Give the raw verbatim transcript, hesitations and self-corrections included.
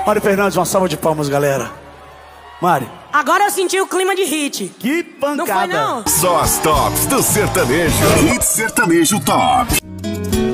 Mário Fernandes, uma salva de palmas, galera. Mário. Agora eu senti o clima de hit. Que pancada. Não foi, não? Só as tops do sertanejo. Hit Sertanejo Top.